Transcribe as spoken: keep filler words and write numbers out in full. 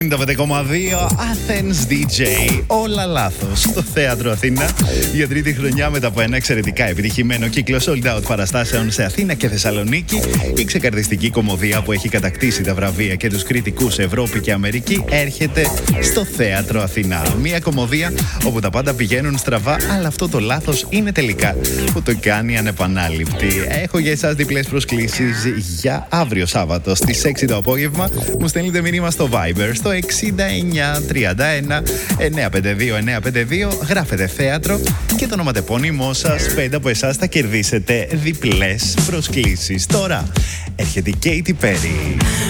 ενενήντα πέντε κόμμα δύο Athens ντι τζέι. Όλα λάθος στο Θέατρο Αθήνα για τρίτη χρονιά μετά από ένα εξαιρετικά επιτυχημένο κύκλο sold out παραστάσεων σε Αθήνα και Θεσσαλονίκη. Η ξεκαρδιστική κομμωδία που έχει κατακτήσει τα βραβεία και τους κριτικούς Ευρώπη και Αμερική έρχεται στο Θέατρο Αθήνα. Μια κομμωδία όπου τα πάντα πηγαίνουν στραβά, αλλά αυτό το λάθος είναι τελικά που το κάνει ανεπανάληπτη. Έχω για εσάς διπλές προσκλήσεις για αύριο Σάββατο στις έξι το απόγευμα. Μου στέλνετε μήνυμα στο Viber στο εξήντα εννιά τριάντα ένα εννιακόσια πενήντα δύο εννιακόσια πενήντα δύο, γράφετε θέατρο και το ονοματεπώνυμό σας. Πέντε από εσάς θα κερδίσετε διπλές προσκλήσεις. Τώρα έρχεται η Katy Perry.